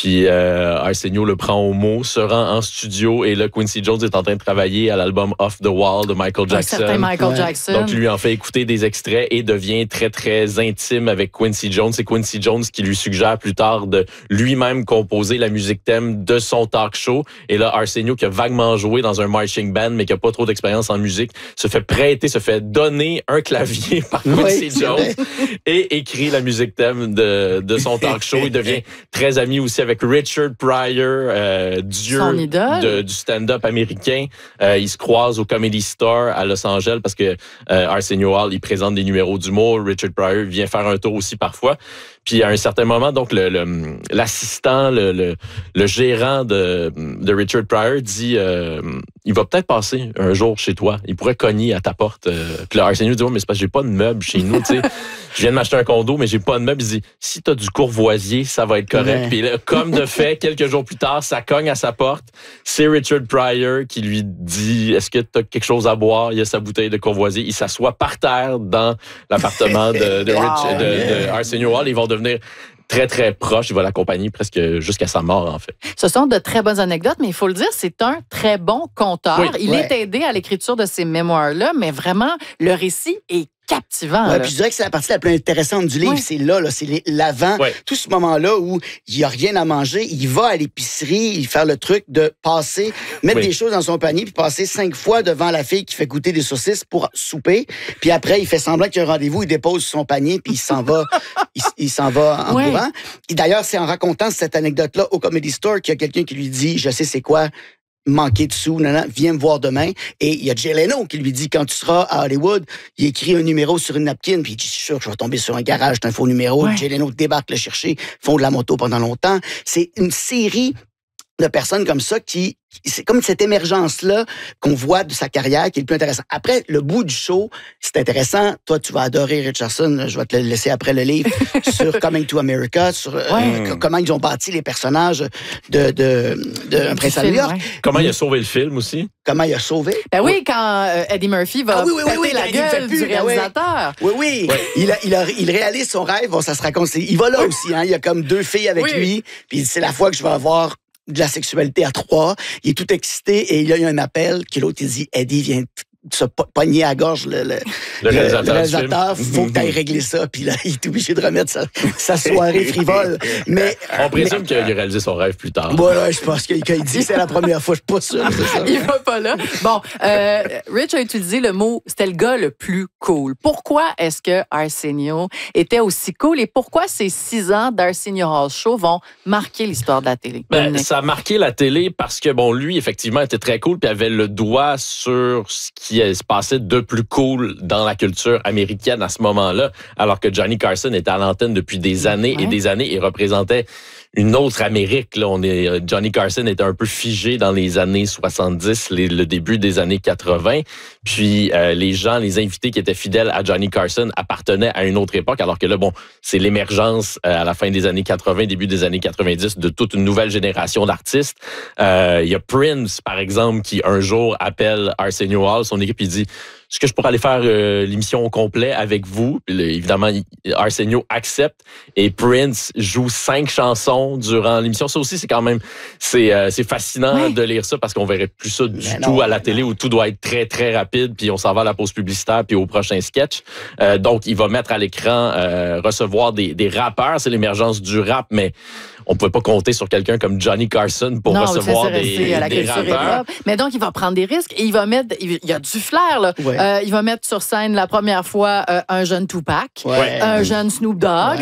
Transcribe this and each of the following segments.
Puis Arsenio le prend au mot, se rend en studio et là, Quincy Jones est en train de travailler à l'album Off the Wall de Michael Jackson. Un certain Michael Jackson. Donc, lui en fait écouter des extraits et devient très, très intime avec Quincy Jones. C'est Quincy Jones qui lui suggère plus tard de lui-même composer la musique thème de son talk show. Et là, Arsenio, qui a vaguement joué dans un marching band, mais qui a pas trop d'expérience en musique, se fait donner un clavier par Quincy Jones et écrit la musique thème de son talk show. Il devient très ami aussi avec Richard Pryor, dieu du stand-up américain. Ils se croisent au Comedy Store à Los Angeles parce que Arsenio Hall, il présente des numéros d'humour. Richard Pryor vient faire un tour aussi parfois. Puis à un certain moment, donc l'assistant, le gérant de Richard Pryor dit il va peut-être passer un jour chez toi. Il pourrait cogner à ta porte. Puis là, Arsenio dit mais c'est parce que j'ai pas de meubles chez nous, tu sais. Je viens de m'acheter un condo, mais j'ai pas de meubles. Il dit si t'as du courvoisier, ça va être correct. Puis là, comme de fait, quelques jours plus tard, ça cogne à sa porte. C'est Richard Pryor qui lui dit est-ce que t'as quelque chose à boire? Il y a sa bouteille de courvoisier. Il s'assoit par terre dans l'appartement de Arsenio Hall. Ils vont devenir très, très proches. Il va l'accompagner presque jusqu'à sa mort, en fait. Ce sont de très bonnes anecdotes, mais il faut le dire, c'est un très bon conteur. Oui, il est aidé à l'écriture de ces mémoires-là, mais vraiment, le récit est captivant. Ouais, puis je dirais que c'est la partie la plus intéressante du livre. C'est là, c'est l'avant. Tout ce moment-là où il n'y a rien à manger, il va à l'épicerie, il fait le truc de passer, mettre des choses dans son panier, puis passer 5 fois devant la fille qui fait goûter des saucisses pour souper. Puis après, il fait semblant qu'il y a un rendez-vous, il dépose son panier, puis il s'en va, il s'en va en courant. Et d'ailleurs, c'est en racontant cette anecdote-là au Comedy Store qu'il y a quelqu'un qui lui dit, je sais c'est quoi, manquer de sous, viens me voir demain. Et il y a Jay Leno qui lui dit, quand tu seras à Hollywood, il écrit un numéro sur une napkin, puis il dit, je suis sûr que je vais tomber sur un garage, c'est un faux numéro. Jay Leno débarque le chercher, font de la moto pendant longtemps. C'est une série de personnes comme ça qui, c'est comme cette émergence-là qu'on voit de sa carrière qui est le plus intéressant. Après, le bout du show, c'est intéressant. Toi, tu vas adorer Richardson. Je vais te le laisser après le livre sur Coming to America, sur comment ils ont bâti les personnages de Un prince à New York. Comment il a sauvé le film aussi. Comment il a sauvé. Ben oui, quand Eddie Murphy va péter la gueule du réalisateur. Oui. Il réalise son rêve. Bon, ça se raconte. Il va là aussi. Hein. Il y a comme 2 filles avec lui. Puis c'est la fois que je vais avoir de la sexualité à 3. Il est tout excité et il y a eu un appel que l'autre il dit Eddie vient se pogner à la gorge le réalisateur, faut que tu ailles régler ça. Puis là, il est obligé de remettre sa soirée frivole. Mais on présume qu'il a réalisé son rêve plus tard. Voilà, je pense qu'il dit que c'est la première fois, je suis pas sûr. Il va pas là. Bon, Rich a utilisé le mot, c'était le gars le plus cool. Pourquoi est-ce que Arsenio était aussi cool et pourquoi ces 6 ans d'Arsenio Hall Show vont marquer l'histoire de la télé? Ça a marqué la télé parce que, bon, lui, effectivement, était très cool puis avait le doigt sur ce qui se passait de plus cool dans la culture américaine à ce moment-là, alors que Johnny Carson était à l'antenne depuis des années et des années et représentait une autre Amérique. Là, Johnny Carson était un peu figé dans les années 70, le début des années 80. Puis les invités qui étaient fidèles à Johnny Carson appartenaient à une autre époque, alors que là, bon, c'est l'émergence à la fin des années 80, début des années 90 de toute une nouvelle génération d'artistes. Il y a Prince, par exemple, qui un jour appelle Arsenio Hall, son équipe, il dit est-ce que je pourrais aller faire l'émission au complet avec vous? Puis là, évidemment, Arsenio accepte et Prince joue 5 chansons durant l'émission. Ça aussi, c'est quand même c'est fascinant de lire ça parce qu'on verrait plus ça du tout à la télé où tout doit être très, très rapide puis on s'en va à la pause publicitaire puis au prochain sketch. Donc, il va mettre à l'écran, recevoir des rappeurs. C'est l'émergence du rap, mais on ne pouvait pas compter sur quelqu'un comme Johnny Carson pour recevoir des rappeurs. Mais donc, il va prendre des risques et il va mettre... Il y a du flair, là. Il va mettre sur scène la première fois un jeune Tupac, un jeune Snoop Dogg,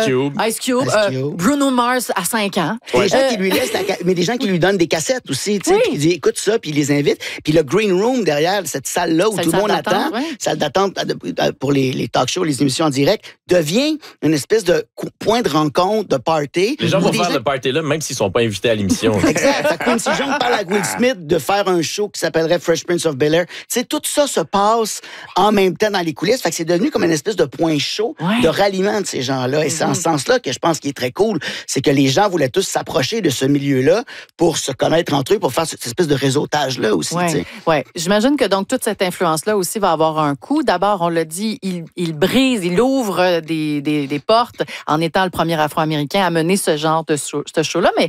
Ice Cube, Bruno Mars à 5 ans. Des gens qui lui laissent mais des gens qui lui donnent des cassettes aussi, tu sais, puis il dit écoute ça, puis il les invite. Puis le green room derrière, cette salle-là où tout le monde attend, salle d'attente pour les talk shows, les émissions en direct, devient une espèce de point de rencontre, de party. Les gens vont faire le party-là, même s'ils ne sont pas invités à l'émission. Exact. Fait que Quincy Jones parle à Will Smith de faire un show qui s'appellerait Fresh Prince of Bel-Air. Tu sais, tout ça se passe en même temps dans les coulisses. Fait que c'est devenu comme une espèce de point chaud de ralliement de ces gens-là. Et c'est en ce sens-là que je pense qu'il est très cool. C'est que les gens voulaient tous s'approcher de ce milieu-là pour se connaître entre eux, pour faire cette espèce de réseautage-là aussi. Oui. J'imagine que donc toute cette influence-là aussi va avoir un coût. D'abord, on l'a dit, il brise, il ouvre des portes en étant le premier Afro-Américain à mener ce genre de show-là. Mais